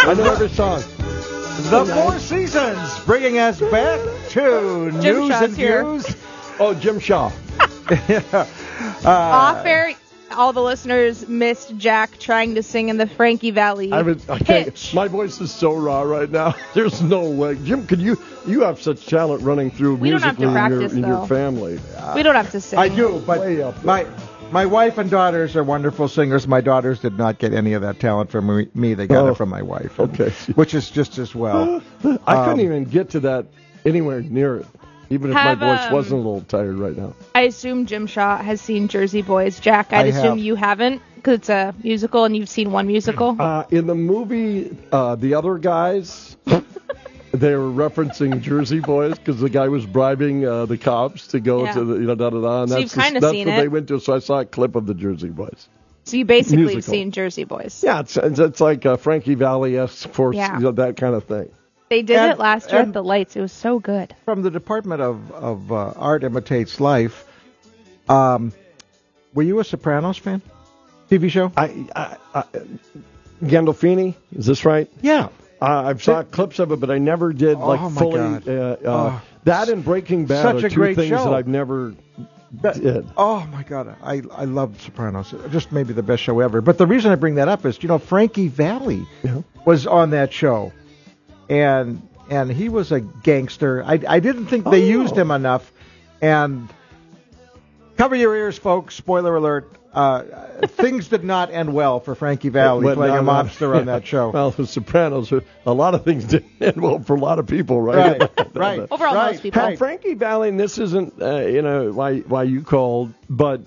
I know every song. The Four Seasons, bringing us back to Jim news Shaw's and here. views. Oh, Jim Shaw. Off air, all the listeners missed Jack trying to sing in the Frankie Valley I can't. pitch. My voice is so raw right now. There's no way. Jim, could you have such talent running through We don't have to musically practice, in your though. family. We don't have to sing. I do, but Way up there. my wife and daughters are wonderful singers. My daughters did not get any of that talent from me. They got it from my wife. Okay. Which is just as well. I couldn't even get to that anywhere near it, even if my voice wasn't a little tired right now. I assume Jim Shaw has seen Jersey Boys. Jack, I'd I assume have. you haven't, because it's a musical and you've seen one musical. In the movie, The Other Guys, they were referencing Jersey Boys because the guy was bribing the cops to go Yeah. to the da-da-da. And So that's you've kinda that's seen what it. they went to. So I saw a clip of the Jersey Boys. So you basically have musical. seen Jersey Boys. Yeah, it's like Frankie Valli-esque for Yeah. that kind of thing. They did And- it last year and- at the Lights. It was so good. From the Department of Art Imitates Life, were you a Sopranos fan? TV show? Gandolfini, is this right? Yeah. I've saw clips of it, but I never did Oh, my fully. God. That and Breaking Bad Such are a two great things show. that I've never did. Oh my God, I loved Sopranos. Just maybe the best show ever. But the reason I bring that up is, Frankie Valli was on that show, and he was a gangster. I didn't think they used him enough. And cover your ears, folks. Spoiler alert. Things did not end well for Frankie Valli playing a mobster on that show. Well, The Sopranos, a lot of things didn't end well for a lot of people, right? Right. Overall, most people. Now, Frankie Valli, and this isn't, why you called, but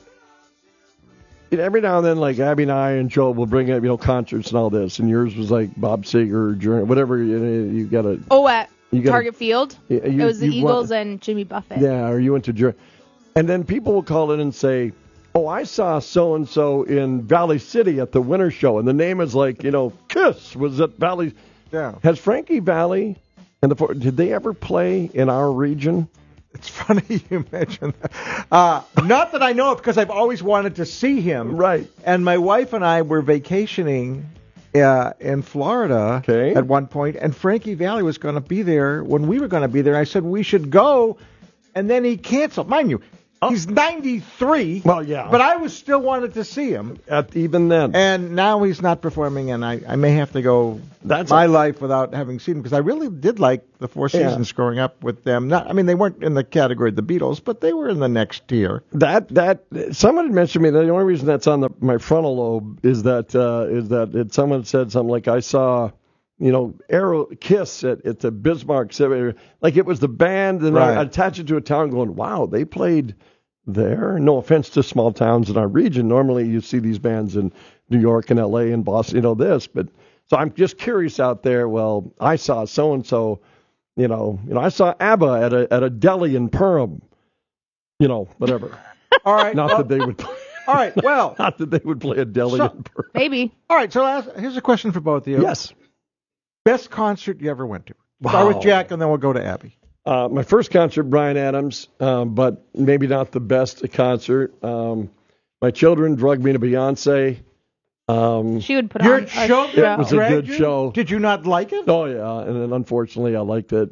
every now and then, like Abby and I and Joe will bring up, concerts and all this, and yours was like Bob Seger, Journey, whatever. You got to. Oh, at You gotta- Target Field? Yeah, It was the you Eagles want- and Jimmy Buffett. Yeah, or you went to Journey, and then people will call in and say, "Oh, I saw so and so in Valley City at the Winter Show," and the name is like, Kiss was at Valley. Yeah. Has Frankie Valli and did they ever play in our region? It's funny you mention that. Not that I know of, because I've always wanted to see him. Right. And my wife and I were vacationing in Florida at one point, and Frankie Valli was going to be there when we were going to be there. I said we should go, and then he canceled. Mind you, he's 93. Well, yeah. But I was still wanted to see him. Even then. And now he's not performing, and I may have to go my life without having seen him, because I really did like the Four Seasons growing up with them. They weren't in the category of the Beatles, but they were in the next tier. That someone had mentioned to me that the only reason that's on my frontal lobe is that someone said something like, I saw Aero Kiss at the Bismarck Cemetery, like it was the band, and I attached it to a town going, wow, they played there. No offense to small towns in our region. Normally you see these bands in New York and LA and Boston, but so I'm just curious out there. Well, I saw so and so, I saw ABBA at a deli in Perham, whatever. All right. Not that they would play. All right. Well, not that they would play a deli in Perham. Maybe. All right. So here's a question for both of you. Yes. Best concert you ever went to? Start with Jack, and then we'll go to Abby. My first concert, Bryan Adams, but maybe not the best concert. My children drugged me to Beyonce. She would put Your on a children show. It was a good show. Did you not like it? Oh, yeah, and then unfortunately I liked it.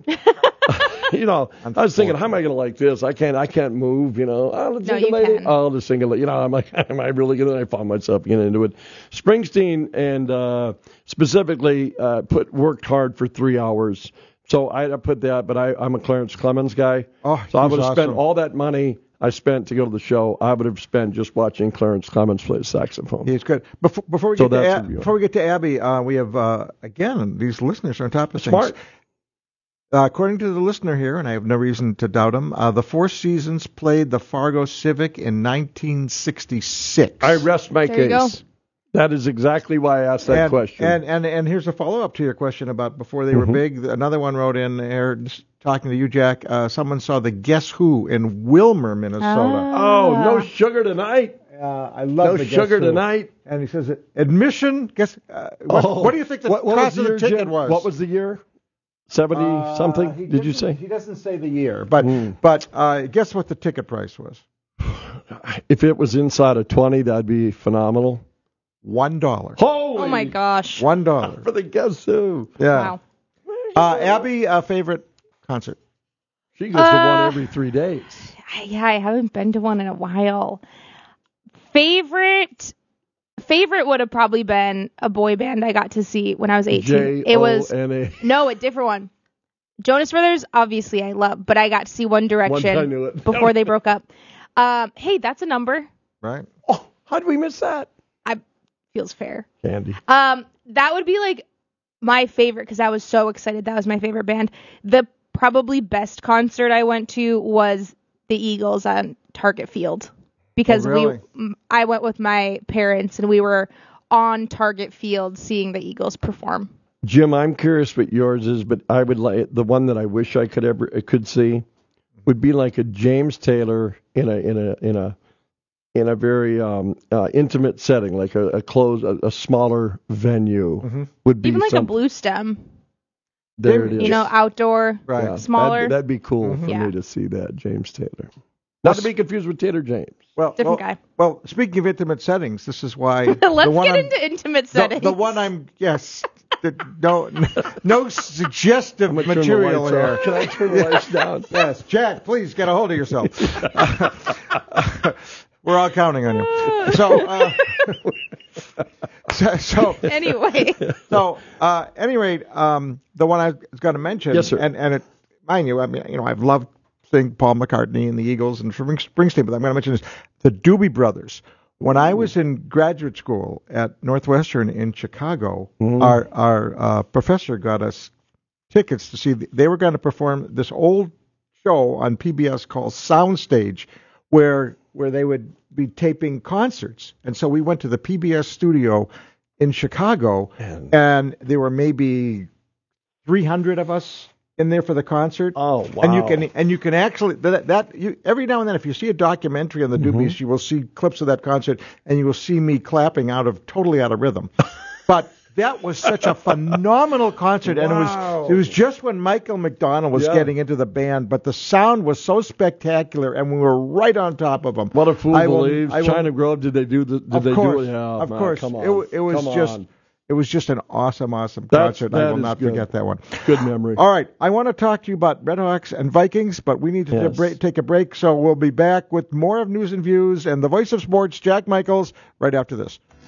I was thinking, how am I going to like this? I can't move, I'll just sing you it later. can. I'll just sing it. I'm like, am I really going to? I found myself getting into it. Springsteen and specifically worked hard for 3 hours. So I put that, but I'm a Clarence Clemens guy. Oh, so I he's would have spent awesome. all that money I spent to go to the show. I would have spent just watching Clarence Clemens play the saxophone. He's good. Before we So get that's to a- before we get to Abby, we have again, these listeners are on top of Smart. things. According to the listener here, and I have no reason to doubt him, the Four Seasons played the Fargo Civic in 1966. I rest my There you go. case. That is exactly why I asked that question. And here's a follow-up to your question about before they were big. Another one wrote in here, just talking to you, Jack. Someone saw the Guess Who in Wilmer, Minnesota. Oh, no sugar tonight. I love No the Guess sugar Who. tonight. And he says, admission, guess, what do you think the what cost of year, the ticket Jim? was? What was the year? 70 something? Did you say? He doesn't say the year, but guess what the ticket price was? If it was inside of 20, that'd be phenomenal. $1. Holy Oh my gosh. $1 For the Guess Who. Yeah. Wow. Abby, favorite concert? She goes to one every 3 days. Yeah, I haven't been to one in a while. Favorite would have probably been a boy band I got to see when I was 18. It was Jona. no, a different one. Jonas Brothers, obviously I love, but I got to see One Direction I knew it. before they broke up. Hey, that's a number. Right. Oh, how did we miss that? Feels fair. Candy. That would be like my favorite because I was so excited. That was my favorite band. The probably best concert I went to was the Eagles on Target Field because I went with my parents and we were on Target Field seeing the Eagles perform. Jim, I'm curious what yours is, but I would like the one that I wish I could see would be like a James Taylor in a very intimate setting, like a smaller venue would be even like a Blue Stem. There it is. Outdoor, right? Smaller. That'd be cool for me to see that James Taylor. Not to be confused with Taylor James. Different guy. Well, speaking of intimate settings, this is why. Let's get into intimate settings. The one I'm no suggestive material here. Can I turn the lights down? Yes, Jack, please get a hold of yourself. We're all counting on you. So anyway. So at any rate, the one I was going to mention, yes, sir. and it, mind you, I mean, I've loved seeing Paul McCartney and the Eagles and Springsteen, but I'm going to mention this: the Doobie Brothers. When I was in graduate school at Northwestern in Chicago, our professor got us tickets to see. They were going to perform this old show on PBS called Soundstage, where they would be taping concerts. And so we went to the PBS studio in Chicago, and there were maybe 300 of us in there for the concert. Oh, wow. And you can actually every now and then, if you see a documentary on the Doobies, you will see clips of that concert, and you will see me clapping totally out of rhythm. But that was such a phenomenal concert, and it was just when Michael McDonald was getting into the band, but the sound was so spectacular, and we were right on top of them. What a fool believes. China Grove, did they do it? Of course. Come on. It was just an awesome concert. I will not forget that one. Good memory. All right. I want to talk to you about Redhawks and Vikings, but we need to take a break, so we'll be back with more of News and Views and the voice of sports, Jack Michaels, right after this.